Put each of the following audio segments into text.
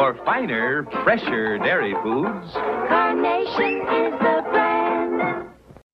For finer, fresher dairy foods, Carnation is the brand.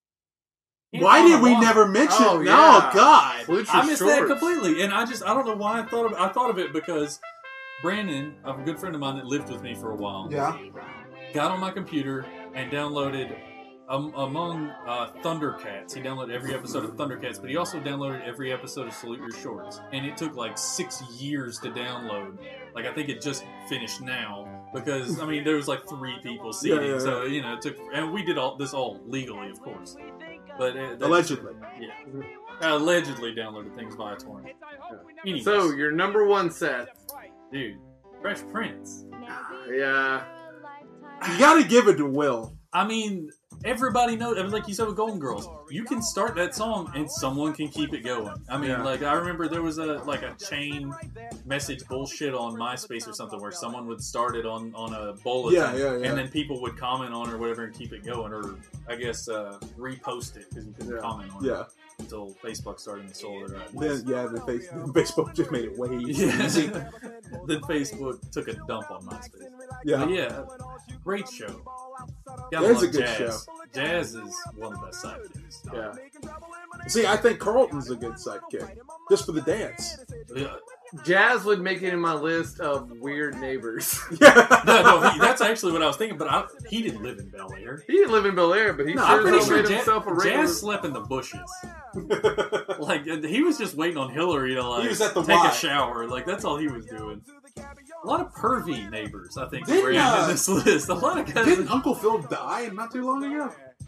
Why did we never mention? Oh, No, yeah. God. Fluture I missed that shorts. completely, and I don't know why I thought of it because Brandon, a good friend of mine that lived with me for a while, Yeah. got on my computer and downloaded among Thundercats. He downloaded every episode of Thundercats, but he also downloaded every episode of Salute Your Shorts, and it took like 6 years to download. Like I think it just finished now because I mean there was like 3 people seating, Yeah. so you know it took, and we did all this all legally, of course, but Allegedly. I allegedly downloaded things via torrent. Anyways, So, your number one, Seth. dude, Fresh Prince. Yeah. You gotta give it to Will. I mean, everybody knows. I mean, like you said with Golden Girls, you can start that song and someone can keep it going. I mean, Yeah. like I remember there was a chain message bullshit on MySpace or something where someone would start it on a bulletin, Yeah. and then people would comment on it or whatever and keep it going, or I guess repost it because you couldn't comment on it Yeah. until Facebook started to solve it. Then, Facebook just made it way easy. Then Facebook took a dump on MySpace. Yeah. But yeah, great show. That is a good show. Jazz is one of the best sidekicks. Yeah. See, I think Carlton's a good sidekick. Just for the dance. Yeah. Jazz would make it in my list of weird neighbors. That's actually what I was thinking, but he didn't live in Bel Air. He didn't live in Bel Air, but he I'm sure pretty as hell sure made himself a regular. Jazz slept in the bushes. Like, he was just waiting on Hillary to, like, He was at the take Y. a shower. Like, that's all he was doing. A lot of pervy neighbors, I think, Didn't, were in this list. A lot of guys. Didn't Uncle Phil die not too long ago?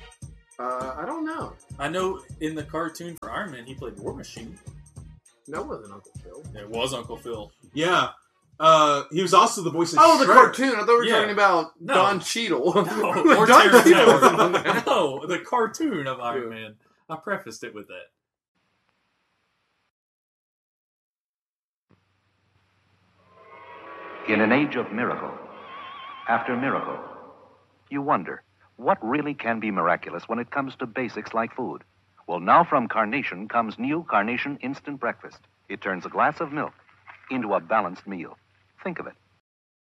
I don't know. I know in the cartoon for Iron Man, he played War Machine. No, it wasn't Uncle Phil. It was Uncle Phil. Yeah. He was also the voice of Oh, the Shredder. cartoon. I thought we were Yeah. talking about No. Don Cheadle. No, or Don Terrence Cheadle Howard. wasn't on there. No, the cartoon of Iron Man. I prefaced it with that. In an age of miracle, after miracle, you wonder, what really can be miraculous when it comes to basics like food? Well, now from Carnation comes new Carnation Instant Breakfast. It turns a glass of milk into a balanced meal. Think of it.